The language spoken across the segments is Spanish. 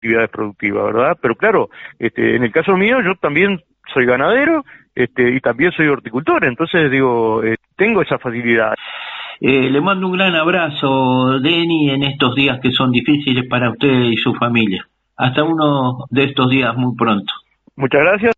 actividades productivas, ¿verdad? Pero claro, en el caso mío, yo también soy ganadero, y también soy horticultor, entonces digo, tengo esa facilidad. Le mando un gran abrazo, Denny, en estos días que son difíciles para usted y su familia. Hasta uno de estos días muy pronto. Muchas gracias.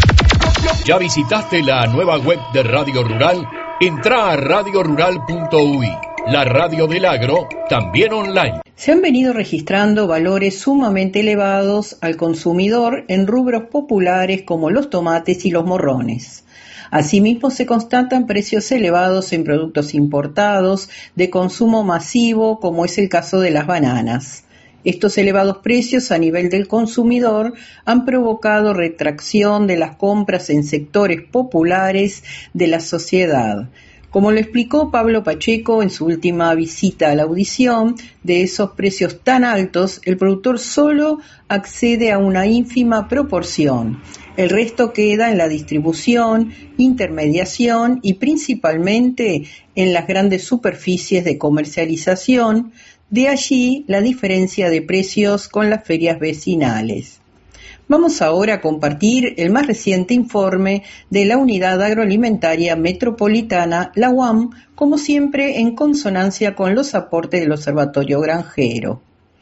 ¿Ya visitaste la nueva web de Radio Rural? Entrá a radiorural.uy, la radio del agro, también online. Se han venido registrando valores sumamente elevados al consumidor en rubros populares como los tomates y los morrones. Asimismo, se constatan precios elevados en productos importados de consumo masivo, como es el caso de las bananas. Estos elevados precios a nivel del consumidor han provocado retracción de las compras en sectores populares de la sociedad. Como lo explicó Pablo Pacheco en su última visita a la audición, de esos precios tan altos, el productor solo accede a una ínfima proporción. El resto queda en la distribución, intermediación y principalmente en las grandes superficies de comercialización. De allí la diferencia de precios con las ferias vecinales. Vamos ahora a compartir el más reciente informe de la Unidad Agroalimentaria Metropolitana, la UAM, como siempre en consonancia con los aportes del Observatorio Granjero.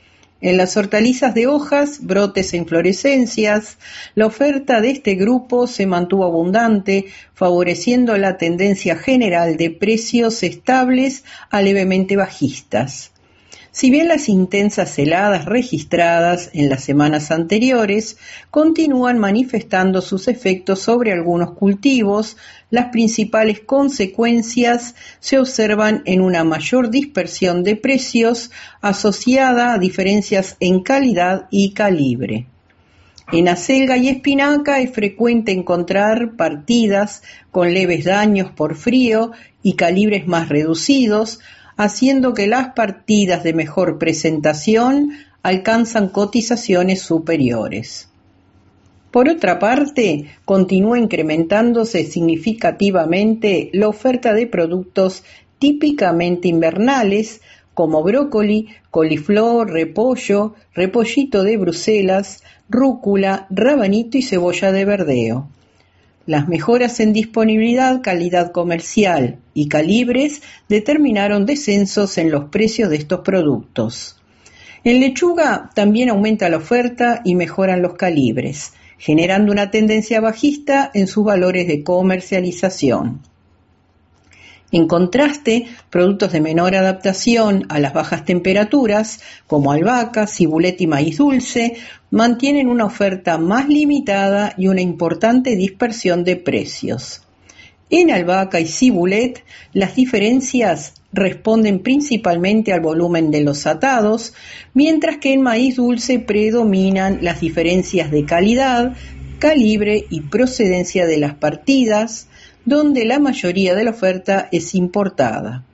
En las hortalizas de hojas, brotes e inflorescencias, la oferta de este grupo se mantuvo abundante, favoreciendo la tendencia general de precios estables a levemente bajistas. Si bien las intensas heladas registradas en las semanas anteriores continúan manifestando sus efectos sobre algunos cultivos, las principales consecuencias se observan en una mayor dispersión de precios asociada a diferencias en calidad y calibre. En acelga y espinaca es frecuente encontrar partidas con leves daños por frío y calibres más reducidos, haciendo que las partidas de mejor presentación alcanzan cotizaciones superiores. Por otra parte, continúa incrementándose significativamente la oferta de productos típicamente invernales como brócoli, coliflor, repollo, repollito de Bruselas, rúcula, rabanito y cebolla de verdeo. Las mejoras en disponibilidad, calidad comercial y calibres determinaron descensos en los precios de estos productos. En lechuga también aumenta la oferta y mejoran los calibres, generando una tendencia bajista en sus valores de comercialización. En contraste, productos de menor adaptación a las bajas temperaturas, como albahaca, cibulet y maíz dulce, mantienen una oferta más limitada y una importante dispersión de precios. En albahaca y cibulet, las diferencias responden principalmente al volumen de los atados, mientras que en maíz dulce predominan las diferencias de calidad, calibre y procedencia de las partidas, donde la mayoría de la oferta es importada.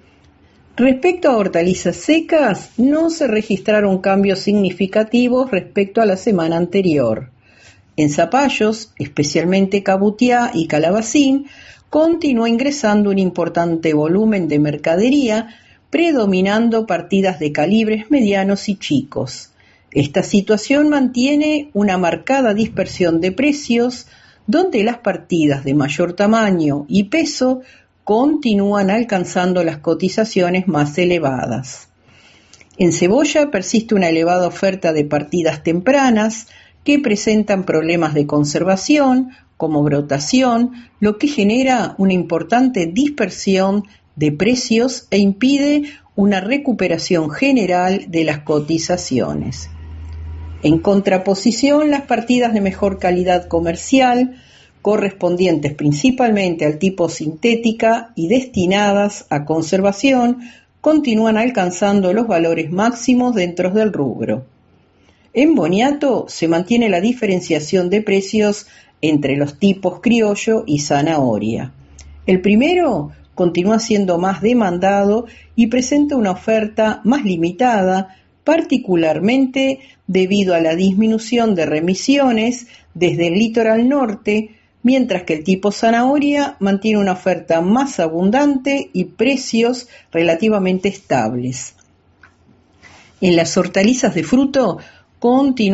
Respecto a hortalizas secas, no se registraron cambios significativos respecto a la semana anterior. En zapallos, especialmente cabutiá y calabacín, continuó ingresando un importante volumen de mercadería, predominando partidas de calibres medianos y chicos. Esta situación mantiene una marcada dispersión de precios, donde las partidas de mayor tamaño y peso continúan alcanzando las cotizaciones más elevadas. En cebolla persiste una elevada oferta de partidas tempranas que presentan problemas de conservación, como brotación, lo que genera una importante dispersión de precios e impide una recuperación general de las cotizaciones. En contraposición, las partidas de mejor calidad comercial, correspondientes principalmente al tipo sintética y destinadas a conservación, continúan alcanzando los valores máximos dentro del rubro. En boniato se mantiene la diferenciación de precios entre los tipos criollo y zanahoria. El primero continúa siendo más demandado y presenta una oferta más limitada, particularmente debido a la disminución de remisiones desde el litoral norte, mientras que el tipo zanahoria mantiene una oferta más abundante y precios relativamente estables. En las hortalizas de fruto continúa